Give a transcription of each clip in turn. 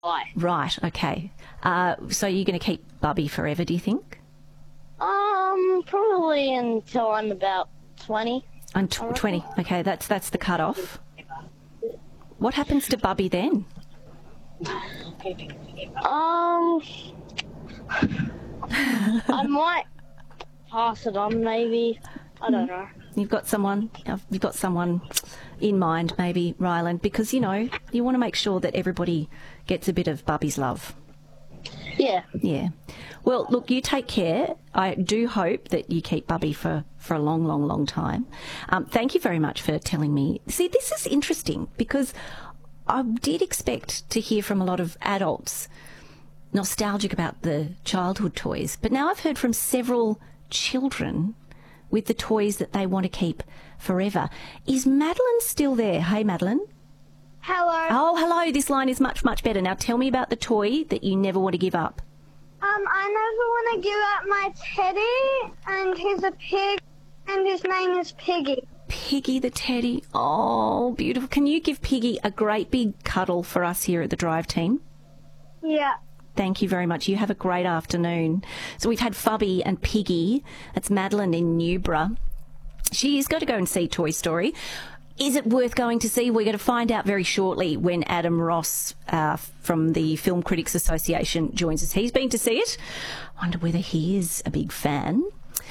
Right, okay. So you're going to keep Bubby forever, do you think? Probably until I'm about 20. 20. Okay, that's the cut-off. What happens to Bubby then? I might pass it on, maybe. I don't know. You've got someone in mind, maybe, Ryland, because, you want to make sure that everybody gets a bit of Bubby's love. Yeah. Yeah. Well, look, you take care. I do hope that you keep Bubby for a long, long, long time. Thank you very much for telling me. See, this is interesting because I did expect to hear from a lot of adults nostalgic about the childhood toys, but now I've heard from several children with the toys that they want to keep forever. Is Madeline still there? Hey, Madeline. Hello. Oh, hello. This line is much, much better. Now tell me about the toy that you never want to give up. I never want to give up my teddy, and he's a pig, and his name is Piggy. Piggy the teddy. Oh, beautiful. Can you give Piggy a great big cuddle for us here at the Drive team? Yeah. Thank you very much. You have a great afternoon. So we've had Fubby and Piggy. That's Madeline in Newborough. She's got to go and see Toy Story. Is it worth going to see? We're going to find out very shortly when Adam Ross from the Film Critics Association joins us. He's been to see it. I wonder whether he is a big fan.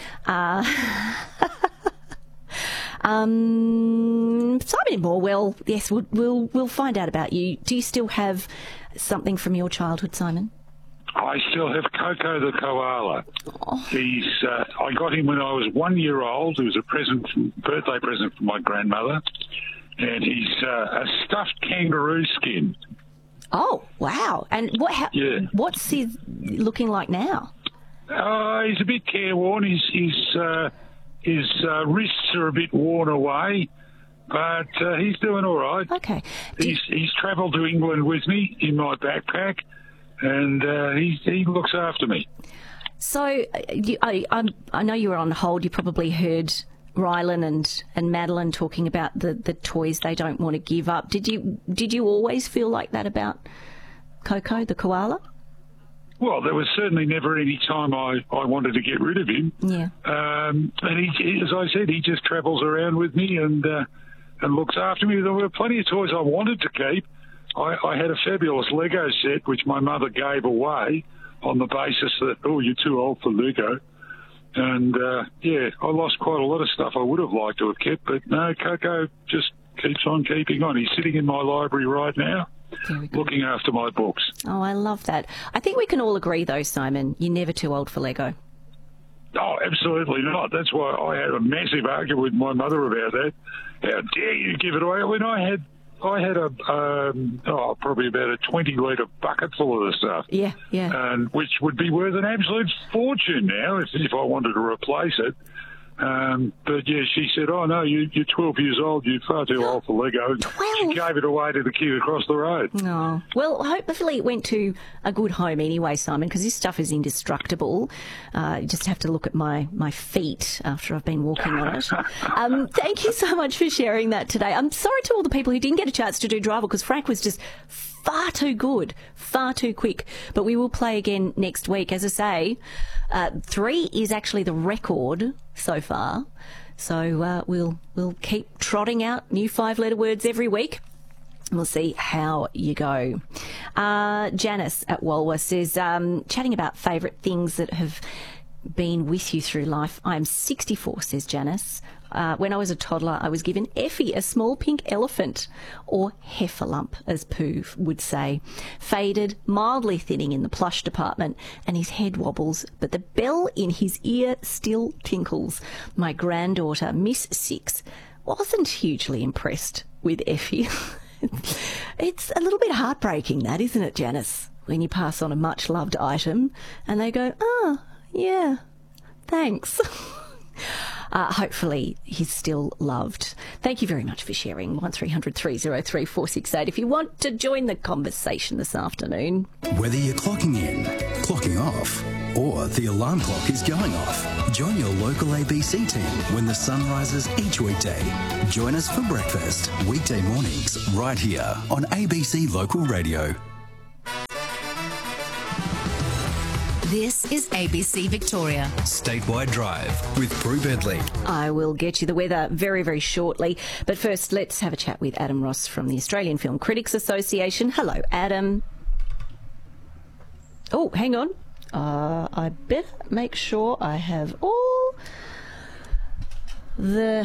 Simon Morwell, yes, we'll find out about you. Do you still have something from your childhood, Simon? I still have Coco the koala. Oh. I got him when I was 1 year old. It was a birthday present from my grandmother, and he's a stuffed kangaroo skin. Oh, wow! And what's he looking like now? He's a bit careworn. His wrists are a bit worn away, but he's doing all right. Okay. He's travelled to England with me in my backpack. And he looks after me. So I know you were on hold. You probably heard Rylan and Madeline talking about the toys they don't want to give up. Did you always feel like that about Coco the koala? Well, there was certainly never any time I wanted to get rid of him. Yeah. And he, as I said, he just travels around with me and looks after me. There were plenty of toys I wanted to keep. I had a fabulous Lego set, which my mother gave away on the basis that, you're too old for Lego. And, I lost quite a lot of stuff I would have liked to have kept. But no, Coco just keeps on keeping on. He's sitting in my library right now, looking after my books. Oh, I love that. I think we can all agree, though, Simon, you're never too old for Lego. Oh, absolutely not. That's why I had a massive argument with my mother about that. How dare you give it away? When I had probably about a 20-litre bucket full of the stuff. Yeah. And which would be worth an absolute fortune now if I wanted to replace it. But yeah, she said, "Oh no, you're 12 years old. You're far too old for Lego." 12? She gave it away to the kid across the road. Oh, well, hopefully it went to a good home anyway, Simon, because this stuff is indestructible. You just have to look at my feet after I've been walking on it. Thank you so much for sharing that today. I'm sorry to all the people who didn't get a chance to do Drive because Frank was just far too good, far too quick. But we will play again next week. As I say, 3 is actually the record so far. So we'll keep trotting out new 5-letter words every week. We'll see how you go. Janice at Walwa says, chatting about favourite things that have been with you through life. I'm 64, says Janice. When I was a toddler, I was given Effie, a small pink elephant, or Heffalump, as Pooh would say. Faded, mildly thinning in the plush department, and his head wobbles, but the bell in his ear still tinkles. My granddaughter, Miss 6, wasn't hugely impressed with Effie. It's a little bit heartbreaking, that, isn't it, Janice? When you pass on a much-loved item, and they go, "Oh, yeah, thanks." Hopefully he's still loved. Thank you very much for sharing. 1300 303 468 if you want to join the conversation this afternoon. Whether you're clocking in, clocking off, or the alarm clock is going off, join your local ABC team when the sun rises each weekday. Join us for breakfast, weekday mornings, right here on ABC Local Radio. This is ABC Victoria. Statewide Drive with Prue Bedley. I will get you the weather very, very shortly. But first, let's have a chat with Adam Ross from the Australian Film Critics Association. Hello, Adam. Oh, hang on. I better make sure I have all the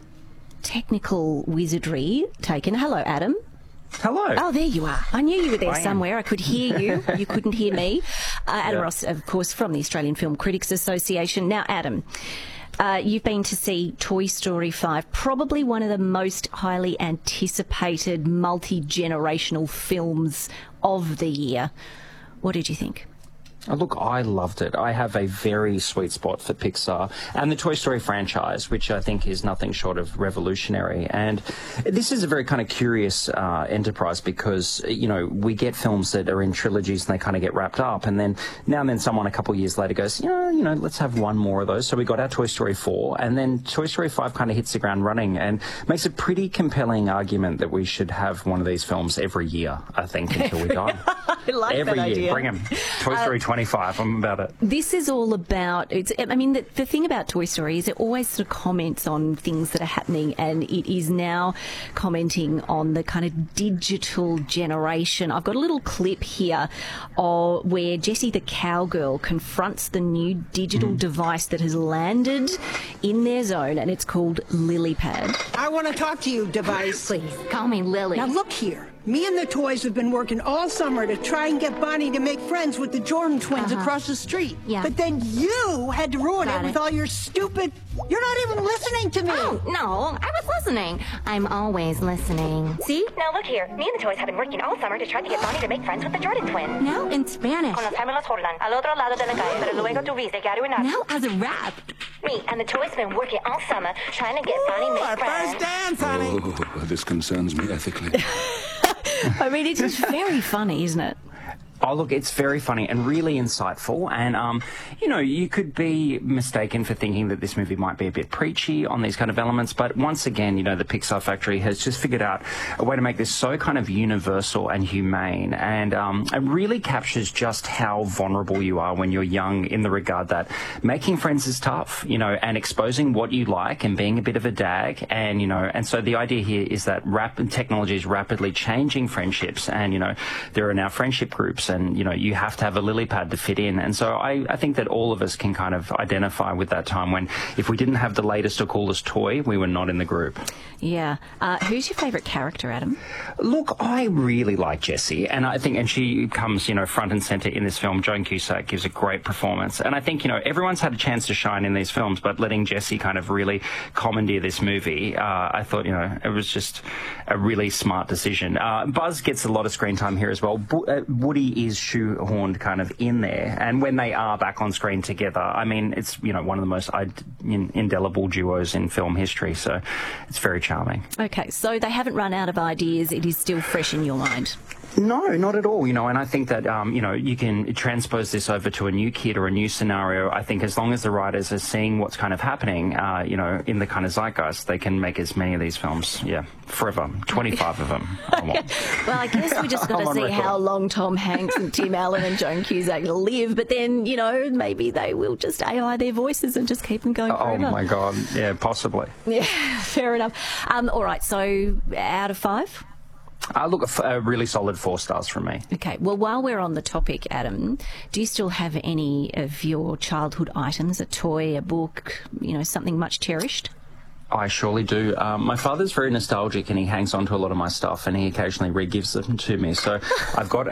technical wizardry taken. Hello, Adam. Hello. Oh, there you are. I knew you were there somewhere. I could hear you. You couldn't hear me. Adam Ross, of course, from the Australian Film Critics Association. Now, Adam, you've been to see Toy Story 5, probably one of the most highly anticipated multi-generational films of the year. What did you think? Oh, look, I loved it. I have a very sweet spot for Pixar and the Toy Story franchise, which I think is nothing short of revolutionary. And this is a very kind of curious enterprise because, you know, we get films that are in trilogies and they kind of get wrapped up. And then now and then someone a couple of years later goes, you know, let's have one more of those. So we got our Toy Story 4 and then Toy Story 5 kind of hits the ground running and makes a pretty compelling argument that we should have one of these films every year, I think, until we die. I like every that year. idea. Bring them. Toy Story 25. I'm about it. This is all about, the thing about Toy Story is it always sort of comments on things that are happening, and it is now commenting on the kind of digital generation. I've got a little clip here where Jessie the cowgirl confronts the new digital device that has landed in their zone, and it's called LilyPad. I want to talk to you, device. Please, call me Lily. Now look here. Me and the toys have been working all summer to try and get Bonnie to make friends with the Jordan twins across the street. Yeah. But then you had to ruin it with all your stupid... You're not even listening to me. Oh, no, I was listening. I'm always listening. See? Now look here. Me and the toys have been working all summer to try to get Bonnie to make friends with the Jordan twins. Now in Spanish. Conocemos Jordan, al otro lado de la calle, pero luego tuviste que arruinar. Now as a rap. Me and the toys have been working all summer trying to get Bonnie to make friends. First dance, honey. Oh, this concerns me ethically. I mean, it's just very funny, isn't it? Oh, look, it's very funny and really insightful. And, you know, you could be mistaken for thinking that this movie might be a bit preachy on these kind of elements. But once again, you know, the Pixar factory has just figured out a way to make this so kind of universal and humane. And it really captures just how vulnerable you are when you're young, in the regard that making friends is tough, you know, and exposing what you like and being a bit of a dag. And, you know, and so the idea here is that technology is rapidly changing friendships. And, you know, there are now friendship groups. And, you know, you have to have a LilyPad to fit in. And so I think that all of us can kind of identify with that time when if we didn't have the latest or coolest toy, we were not in the group. Yeah. Who's your favourite character, Adam? Look, I really like Jessie. And I think, and she comes, you know, front and centre in this film. Joan Cusack gives a great performance. And I think, you know, everyone's had a chance to shine in these films, but letting Jessie kind of really commandeer this movie, I thought, you know, it was just a really smart decision. Buzz gets a lot of screen time here as well. Woody is shoehorned kind of in there, and when they are back on screen together, I mean, it's, you know, one of the most indelible duos in film history, so it's very charming. Okay, so they haven't run out of ideas. It is still fresh in your mind. No, not at all, you know, and I think that, you know, you can transpose this over to a new kid or a new scenario. I think as long as the writers are seeing what's kind of happening, you know, in the kind of zeitgeist, they can make as many of these films, forever. 25 of them. Well, I guess we just got to see how long Tom Hanks and Tim Allen and Joan Cusack live, but then, you know, maybe they will just AI their voices and just keep them going forever. Oh, my God. Yeah, possibly. Yeah, fair enough. All right, so out of 5? Look, a really solid 4 stars from me. Okay. Well, while we're on the topic, Adam, do you still have any of your childhood items, a toy, a book, you know, something much cherished? I surely do. My father's very nostalgic, and he hangs on to a lot of my stuff, and he occasionally re-gives them to me. So I've got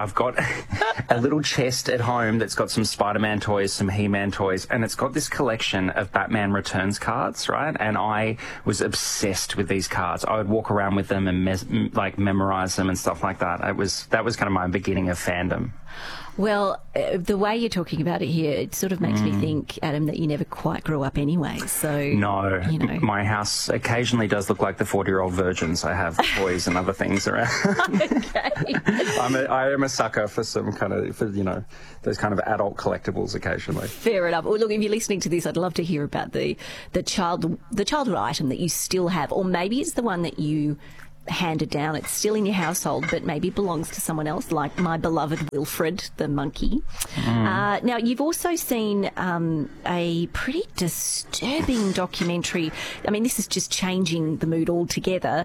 a little chest at home that's got some Spider-Man toys, some He-Man toys, and it's got this collection of Batman Returns cards, right? And I was obsessed with these cards. I would walk around with them and memorize them and stuff like that. That was kind of my beginning of fandom. Well, the way you're talking about it here, it sort of makes me think, Adam, that you never quite grew up anyway. So no, you know. My house occasionally does look like the 40-year-old virgins. I have toys and other things around. Okay. I am a sucker for some kind of, you know, those kind of adult collectibles occasionally. Fair enough. Well, look, if you're listening to this, I'd love to hear about the childhood item that you still have, or maybe it's the one that you handed down. It's still in your household, but maybe belongs to someone else, like my beloved Wilfred the monkey. Now, you've also seen a pretty disturbing documentary. I mean, this is just changing the mood altogether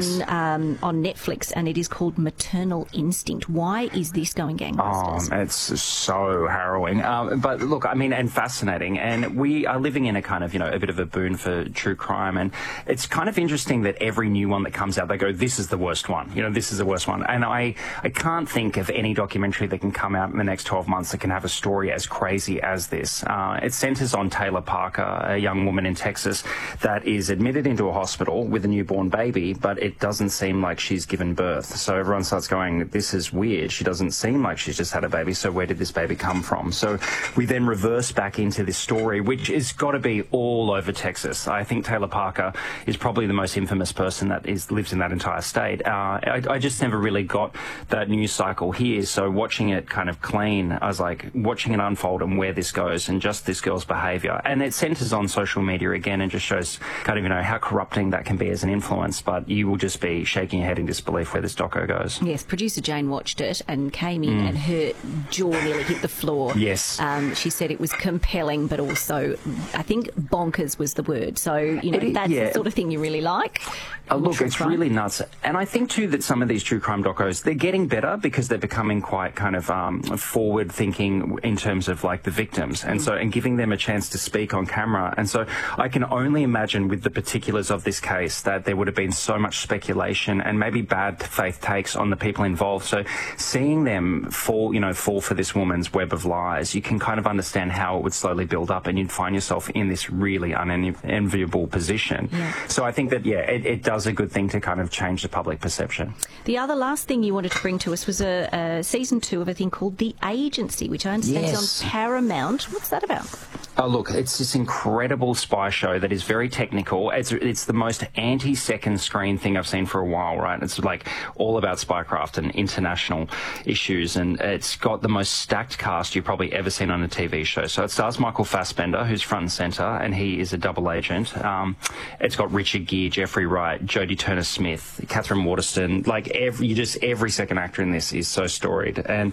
on Netflix, and it is called Maternal Instinct. Why is this going gangbusters? It's so harrowing. But look, I mean, and fascinating. And we are living in a kind of, a bit of a boon for true crime. And it's kind of interesting that every new one that comes out, they go, this is the worst one. This is the worst one. And I can't think of any documentary that can come out in the next 12 months that can have a story as crazy as this. It centres on Taylor Parker, a young woman in Texas that is admitted into a hospital with a newborn baby, but it doesn't seem like she's given birth. So everyone starts going, this is weird. She doesn't seem like she's just had a baby, so where did this baby come from? So we then reverse back into this story, which has got to be all over Texas. I think Taylor Parker is probably the most infamous person that lives in that entire state. I just never really got that news cycle here, so watching it kind of clean, I was like watching it unfold and where this goes and just this girl's behaviour. And it centres on social media again and just shows kind of, how corrupting that can be as an influence, but you will just be shaking your head in disbelief where this doco goes. Yes, producer Jane watched it and came in and her jaw nearly hit the floor. Yes. She said it was compelling, but also, I think bonkers was the word. So, that's the sort of thing you really like. Look, it's really nuts. And I think, too, that some of these true crime docos, they're getting better because they're becoming quite kind of forward-thinking in terms of, like, the victims. And giving them a chance to speak on camera. And so I can only imagine with the particulars of this case that there would have been so much speculation and maybe bad faith takes on the people involved. So seeing them fall for this woman's web of lies, you can kind of understand how it would slowly build up and you'd find yourself in this really unenviable position. Yeah. So I think that, it does a good thing to kind of change the public perception. The other last thing you wanted to bring to us was a season 2 of a thing called The Agency, which I understand is on Paramount. What's that about? Oh, look, it's this incredible spy show that is very technical. It's the most anti-second screen thing I've seen for a while, right? It's like all about spycraft and international issues, and it's got the most stacked cast you've probably ever seen on a TV show. So it stars Michael Fassbender, who's front and centre, and he is a double agent. It's got Richard Gere, Jeffrey Wright, Jodie Turner-Smith, Catherine Waterston. Like every second actor in this is so storied, and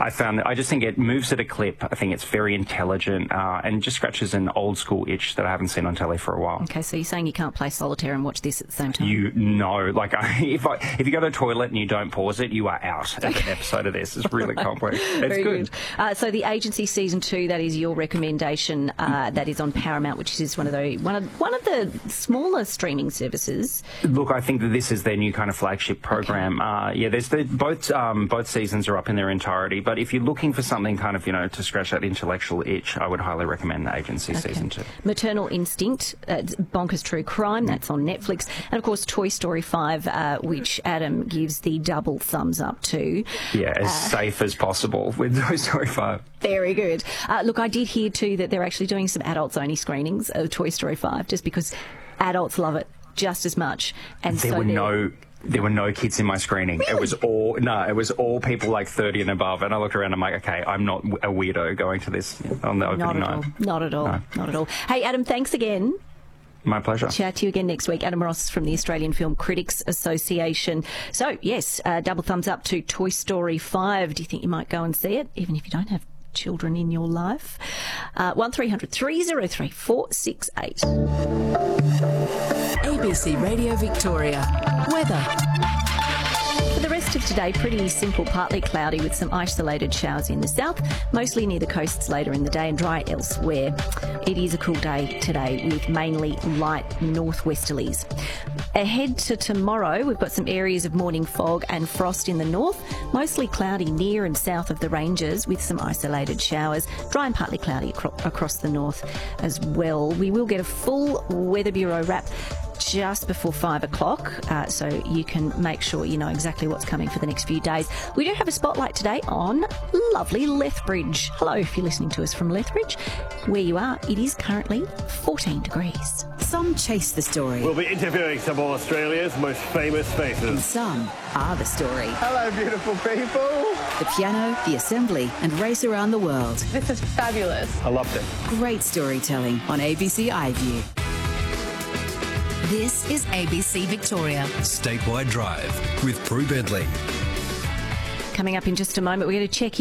I just think it moves at a clip. I think it's very intelligent and just scratches an old school itch that I haven't seen on telly for a while. Okay, so you're saying you can't play solitaire and watch this at the same time? Like if you go to the toilet and you don't pause it, you are out of an episode of this. It's really complex. It's Very good. So The Agency season 2, that is your recommendation. That is on Paramount, which is one of the smaller streaming services. Look, I think that this is their new kind of flagship program. Okay. There's both seasons are up in their entirety. But if you're looking for something kind of to scratch that intellectual itch, I would highly recommend The Agency season 2. Maternal Instinct, bonkers true crime. That's on Netflix, and of course Toy Story 5, which Adam gives the double thumbs up to. Yeah, as safe as possible with Toy Story 5. Very good. Look, I did hear too that they're actually doing some adults-only screenings of Toy Story 5, just because adults love it just as much. And there were no kids in my screening. Really? It was all people like 30 and above. And I looked around, I'm like, okay, I'm not a weirdo going to this on the opening night. Not at all. Hey, Adam, thanks again. My pleasure. Chat to you again next week. Adam Ross from the Australian Film Critics Association. So, yes, double thumbs up to Toy Story 5. Do you think you might go and see it, even if you don't have children in your life? 1300 303 468. ABC Radio Victoria. Weather. For the rest of today, pretty simple, partly cloudy with some isolated showers in the south, mostly near the coasts later in the day and dry elsewhere. It is a cool day today with mainly light northwesterlies. Ahead to tomorrow, we've got some areas of morning fog and frost in the north, mostly cloudy near and south of the ranges with some isolated showers, dry and partly cloudy across the north as well. We will get a full Weather Bureau wrap just before 5 o'clock, so you can make sure you know exactly what's coming for the next few days. We do have a spotlight today on lovely Lethbridge. Hello, if you're listening to us from Lethbridge. Where you are, it is currently 14 degrees. Some chase the story. We'll be interviewing some of Australia's most famous faces. And some are the story. Hello, beautiful people. The piano, the assembly, and race around the world. This is fabulous. I loved it. Great storytelling on ABC iView. This is ABC Victoria. Statewide Drive with Prue Bentley. Coming up in just a moment, we're going to check